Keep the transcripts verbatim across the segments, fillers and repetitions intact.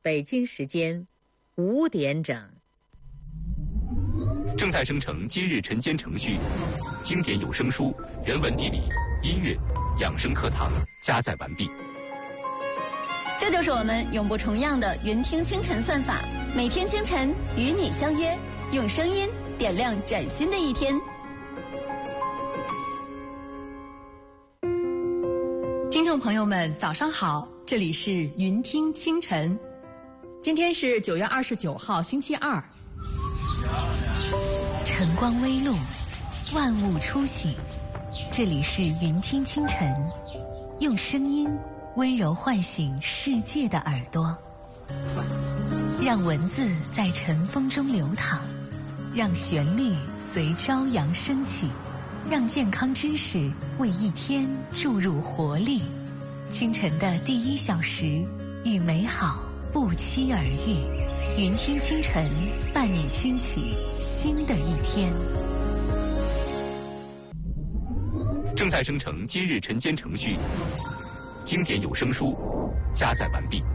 北京时间五点整。 正在生成今日晨间程序，经典有声书、人文地理、音乐、养生课堂加载完毕。 这就是我们永不重样的云听清晨算法，每天清晨与你相约，用声音点亮崭新的一天。 听众朋友们，早上好，这里是云听清晨。今天是九月二十九号，星期二。 晨光微露，万物初醒。这里是云听清晨，用声音温柔唤醒世界的耳朵，让文字在晨风中流淌，让旋律随朝阳升起，让健康知识为一天注入活力。清晨的第一小时，与美好不期而遇。云听清晨，伴你轻启新的一天。 正在生成今日晨间程序，经典有声书加载完毕。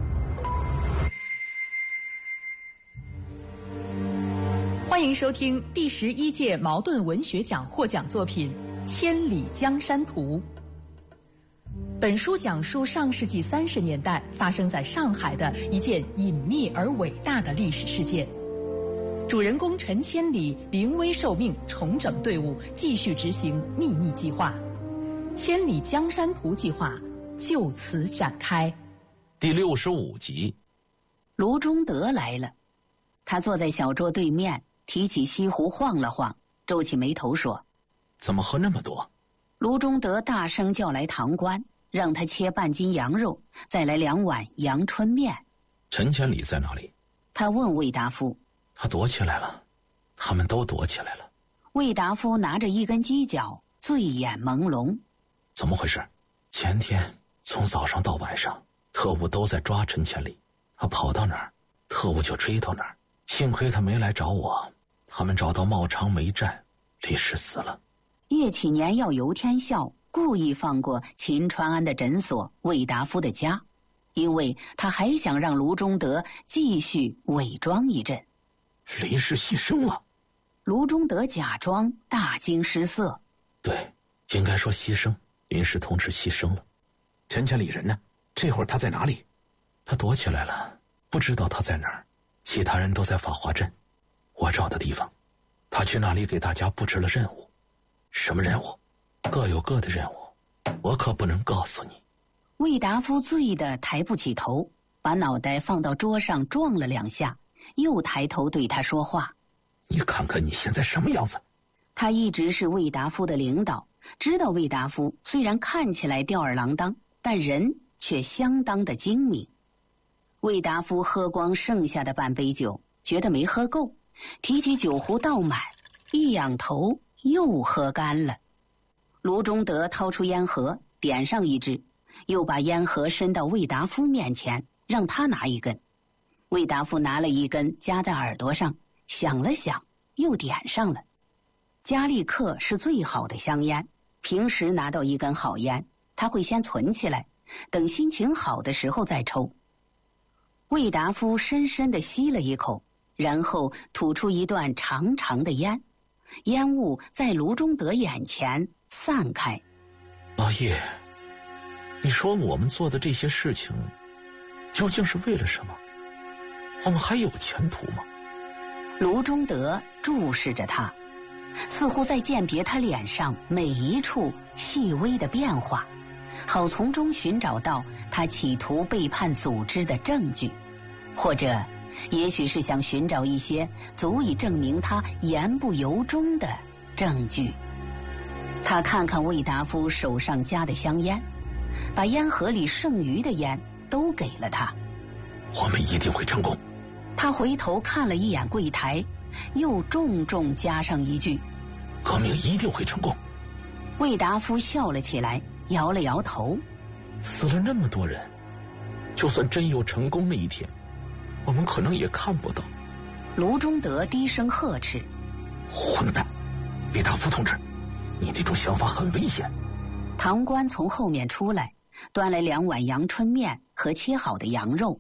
欢迎收听第十一届茅盾文学奖获奖作品《千里江山图》。本书讲述上世纪三十年代发生在上海的一件隐秘而伟大的历史事件。主人公陈千里临危受命，重整队伍，继续执行秘密计划。千里江山图计划就此展开。 第六十五集， 卢中德来了。他坐在小桌对面，提起西壶晃了晃，皱起眉头说：“ 怎么喝那么多？” 卢中德大声叫来堂官，让他切半斤羊肉，再来两碗阳春面。 陈千里在哪里？ 他问魏达夫。 他躲起来了，他们都躲起来了。 魏达夫拿着一根鸡脚，醉眼朦胧。 怎么回事？前天从早上到晚上，特务都在抓陈千里，他跑到哪儿，特务就追到哪儿。幸亏他没来找我，他们找到茂昌没站，李氏死了。 叶启年要游天笑，故意放过秦川安的诊所、魏达夫的家，因为他还想让卢中德继续伪装一阵。 林氏牺牲了。 卢中德假装大惊失色。 对，应该说牺牲。林氏同志牺牲了。陈千里人呢？这会儿他在哪里？他躲起来了，不知道他在哪儿。其他人都在法华镇，我找的地方。他去那里给大家布置了任务。什么任务？各有各的任务，我可不能告诉你。 魏达夫醉得抬不起头，把脑袋放到桌上撞了两下，又抬头对他说话。 你看看你现在什么样子？ 他一直是魏达夫的领导，知道魏达夫虽然看起来吊儿郎当，但人却相当的精明。魏达夫喝光剩下的半杯酒，觉得没喝够，提起酒壶倒满，一仰头又喝干了。卢中德掏出烟盒，点上一支，又把烟盒伸到魏达夫面前，让他拿一根。魏达夫拿了一根夹在耳朵上，想了想，又点上了。加利克是最好的香烟，平时拿到一根好烟，他会先存起来，等心情好的时候再抽。魏达夫深深地吸了一口，然后吐出一段长长的烟，烟雾在卢中德眼前散开。 老叶，你说我们做的这些事情究竟是为了什么？我们还有前途吗？ 卢中德注视着他，似乎在鉴别他脸上每一处细微的变化，好从中寻找到他企图背叛组织的证据，或者也许是想寻找一些足以证明他言不由衷的证据。他看看魏达夫手上夹的香烟，把烟盒里剩余的烟都给了他。 我们一定会成功。 他回头看了一眼柜台，又重重加上一句： 革命一定会成功。 魏达夫笑了起来，摇了摇头。 死了那么多人，就算真有成功那一天，我们可能也看不到。 卢中德低声呵斥： 混蛋，魏达夫同志，你这种想法很危险。 堂官从后面出来，端来两碗阳春面和切好的羊肉。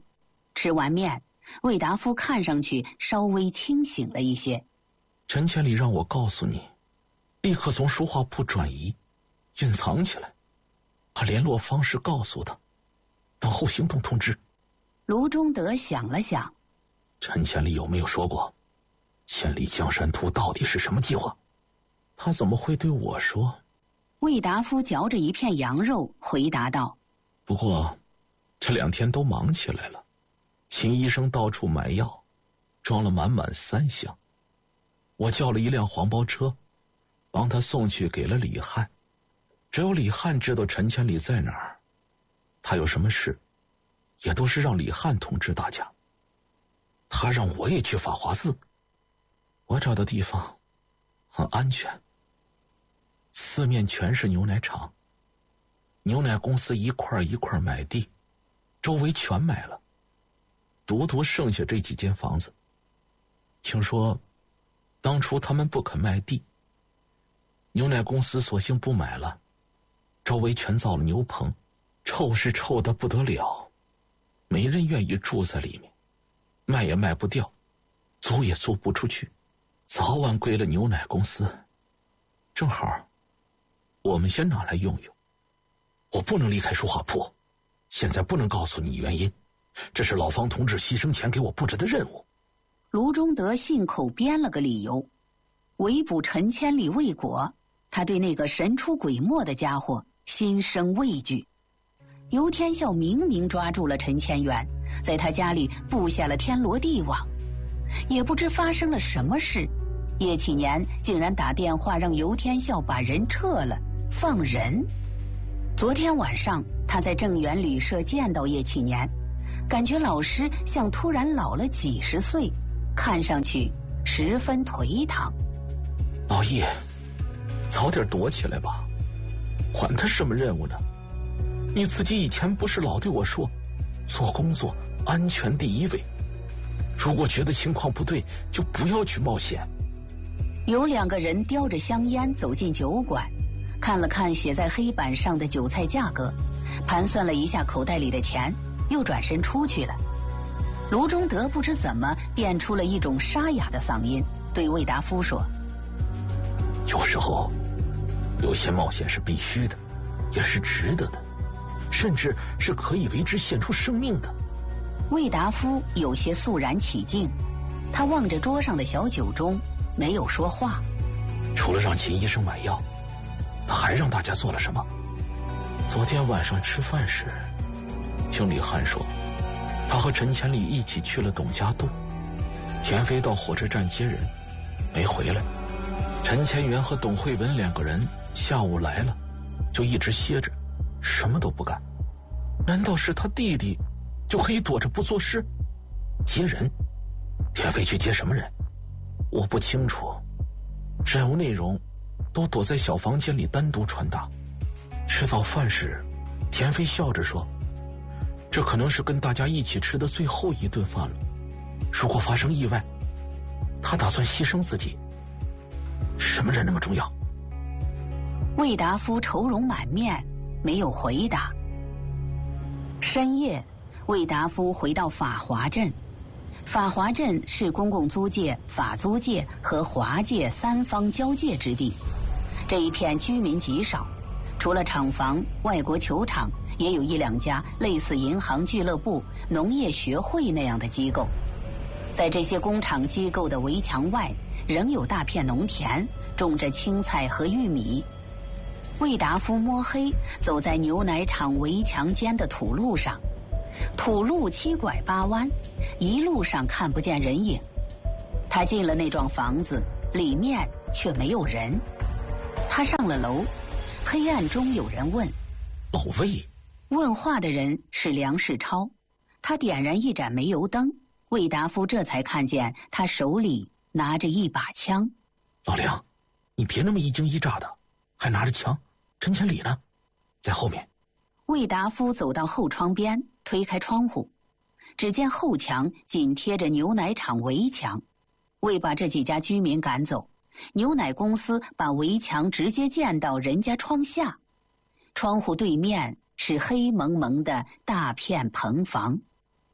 吃完面，魏达夫看上去稍微清醒了一些。 陈千里让我告诉你，立刻从书画铺转移，隐藏起来，把联络方式告诉他，等候行动通知。 卢中德想了想， 陈千里有没有说过千里江山图到底是什么计划？他怎么会对我说？ 魏达夫嚼着一片羊肉回答道， 不过这两天都忙起来了，秦医生到处买药，装了满满三箱，我叫了一辆黄包车帮他送去给了李汉。只有李汉知道陈千里在哪儿，他有什么事也都是让李汉通知大家。他让我也去法华寺，我找的地方很安全，四面全是牛奶厂，牛奶公司一块一块买地，周围全买了，独独剩下这几间房子。听说当初他们不肯卖地，牛奶公司索性不买了，周围全造了牛棚，臭是臭得不得了，没人愿意住在里面，卖也卖不掉，租也租不出去，早晚归了牛奶公司。正好我们先拿来用用。我不能离开书画铺，现在不能告诉你原因，这是老方同志牺牲前给我布置的任务。 卢中德信口编了个理由，围捕陈千里未果，他对那个神出鬼没的家伙心生畏惧。游天笑明明抓住了陈千元，在他家里布下了天罗地网，也不知发生了什么事，叶启年竟然打电话让游天笑把人撤了，放人。昨天晚上他在正源旅社见到叶启年，感觉老师像突然老了几十岁，看上去十分颓唐。 老叶，早点躲起来吧，管他什么任务呢？你自己以前不是老对我说，做工作安全第一位，如果觉得情况不对，就不要去冒险。 有两个人叼着香烟走进酒馆，看了看写在黑板上的酒菜价格，盘算了一下口袋里的钱，又转身出去了。卢中德不知怎么变出了一种沙哑的嗓音，对魏达夫说， 有时候有些冒险是必须的，也是值得的，甚至是可以为之献出生命的。 魏达夫有些肃然起敬，他望着桌上的小酒盅，没有说话。 除了让秦医生买药，他还让大家做了什么？昨天晚上吃饭时，听李汉说，他和陈千里一起去了董家渡，田飞到火车站接人，没回来。陈千元和董慧文两个人下午来了，就一直歇着，什么都不干。难道是他弟弟就可以躲着不做事？接人？田飞去接什么人？我不清楚。任务内容都躲在小房间里单独传达。吃早饭时，田飞笑着说，这可能是跟大家一起吃的最后一顿饭了，如果发生意外，他打算牺牲自己。什么人那么重要？ 魏达夫愁容满面，没有回答。深夜，魏达夫回到法华镇。法华镇是公共租界、法租界和华界三方交界之地，这一片居民极少，除了厂房、外国球场，也有一两家类似银行、俱乐部、农业学会那样的机构。在这些工厂机构的围墙外，仍有大片农田，种着青菜和玉米。魏达夫摸黑走在牛奶厂围墙间的土路上，土路七拐八弯，一路上看不见人影。他进了那幢房子，里面却没有人。他上了楼，黑暗中有人问： 老魏？ 问话的人是梁世超，他点燃一盏煤油灯，魏达夫这才看见他手里拿着一把枪。 老梁，你别那么一惊一乍的，还拿着枪，陈千里呢？在后面。 魏达夫走到后窗边，推开窗户，只见后墙紧贴着牛奶厂围墙。为把这几家居民赶走，牛奶公司把围墙直接建到人家窗下，窗户对面是黑蒙蒙的大片棚房。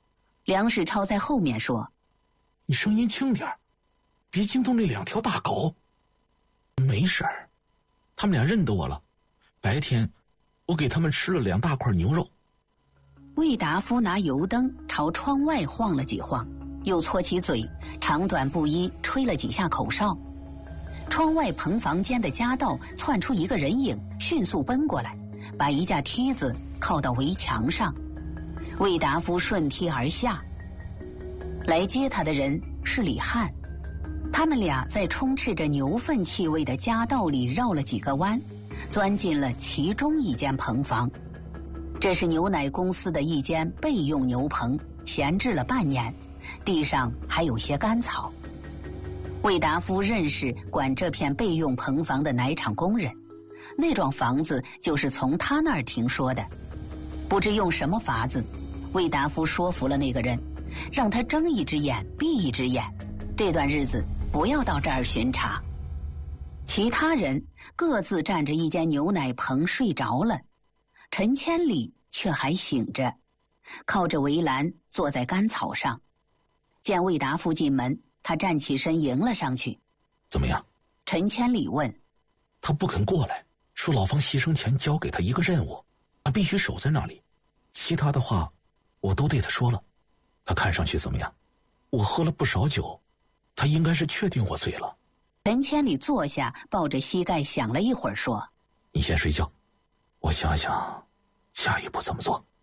梁世超在后面说：“ 你声音轻点，别惊动那两条大狗。”没事儿，他们俩认得我了。白天，我给他们吃了两大块牛肉。 魏达夫拿油灯朝窗外晃了几晃，又搓起嘴，长短不一吹了几下口哨。窗外棚房间的夹道窜出一个人影，迅速奔过来，把一架梯子靠到围墙上。魏达夫顺梯而下。来接他的人是李汉，他们俩在充斥着牛粪气味的夹道里绕了几个弯，钻进了其中一间棚房。这是牛奶公司的一间备用牛棚，闲置了半年，地上还有些干草。魏达夫认识管这片备用棚房的奶厂工人，那幢房子就是从他那儿听说的。不知用什么法子，魏达夫说服了那个人，让他睁一只眼闭一只眼，这段日子不要到这儿巡查。其他人各自占着一间牛奶棚睡着了，陈千里却还醒着，靠着围栏坐在干草上。见魏达夫进门，他站起身迎了上去。 怎么样？ 陈千里问。 他不肯过来，说老方牺牲前交给他一个任务，他必须守在那里，其他的话我都对他说了。他看上去怎么样？我喝了不少酒，他应该是确定我醉了。 陈千里坐下，抱着膝盖想了一会儿，说：“ 你先睡觉，我想想下一步怎么做。”